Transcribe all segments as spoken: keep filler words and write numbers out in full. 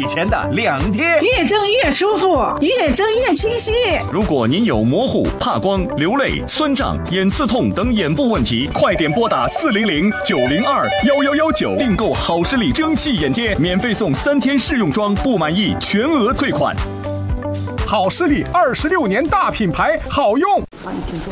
前的两贴， 越蒸越舒服，越蒸越清晰。 如果您有模糊、怕光、流泪、酸胀、眼刺痛等眼部问题，快点拨打四零零九零二幺幺幺九订购好视力蒸汽眼贴，免费送三天试用装，不满意全额退款。 好视力二十六年大品牌，好用。 好，你请坐。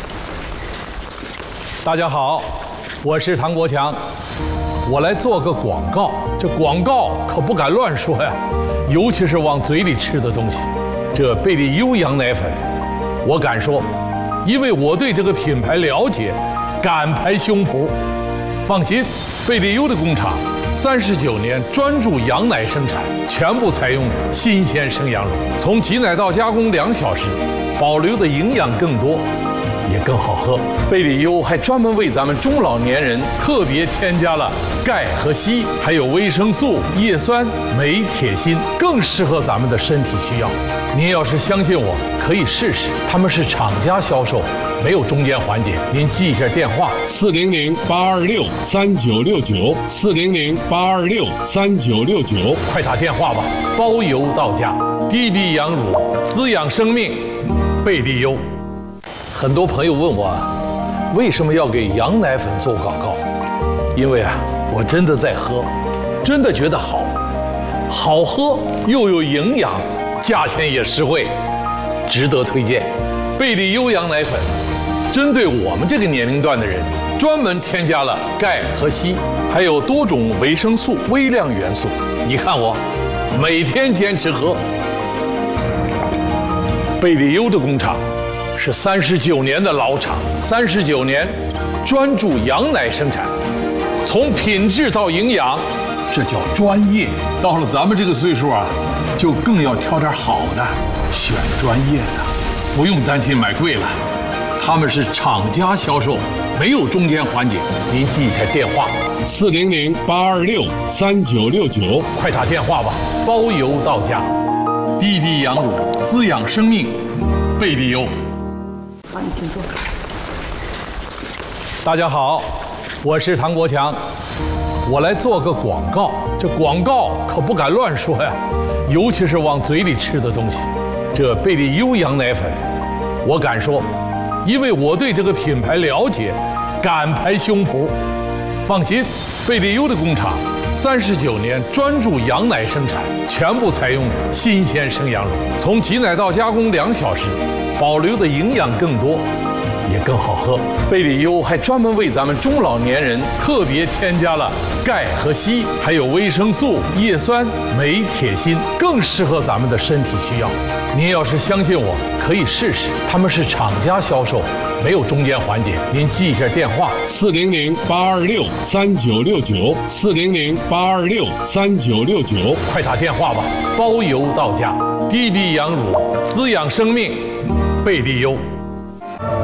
大家好，我是唐国强，我来做个广告。这广告可不敢乱说呀，尤其是往嘴里吃的东西。这贝利优羊奶粉，我敢说，因为我对这个品牌了解，敢拍胸脯。放心，贝利优的工厂三十九年专注羊奶生产，全部采用新鲜生羊乳，从挤奶到加工两小时，保留的营养更多，也更好喝。贝利优还专门为咱们中老年人特别添加了钙和硒，还有维生素、叶酸、镁、铁、锌，更适合咱们的身体需要。您要是相信我，可以试试。他们是厂家销售，没有中间环节。您记一下电话： 四零零八二六三九六九，四零零八二六三九六九， 快打电话吧，包邮到家。滴滴羊乳，滋养生命，贝利优。很多朋友问我，为什么要给羊奶粉做广告？因为啊，我真的在喝，真的觉得好，好喝又有营养，价钱也实惠，值得推荐。贝利优羊奶粉，针对我们这个年龄段的人，专门添加了钙和硒，还有多种维生素、微量元素。你看我，每天坚持喝。贝利优的工厂是三十九年的老厂，三十九年专注羊奶生产，从品质到营养，这叫专业。到了咱们这个岁数啊，就更要挑点好的，选专业的，不用担心买贵了。他们是厂家销售，没有中间环节。您记一下电话： 四零零八二六三九六九， 快打电话吧，包邮到家。滴滴羊乳，滋养生命，贝利优。 好，你请坐。 大家好，我是唐国强，我来做个广告。这广告可不敢乱说呀，尤其是往嘴里吃的东西。这贝利优羊奶粉，我敢说，因为我对这个品牌了解，敢拍胸脯。放心，贝利优的工厂三十九年专注羊奶生产，全部采用新鲜生羊乳，从挤奶到加工两小时，保留的营养更多，也更好喝。贝利优还专门为咱们中老年人特别添加了钙和硒，还有维生素、叶酸、镁、铁、锌，更适合咱们的身体需要。您要是相信我，可以试试。他们是厂家销售，没有中间环节。您记一下电话： 四零零八二六三九六九，四零零八二六三九六九， 快打电话吧，包邮到家。滴滴羊乳，滋养生命，贝利优。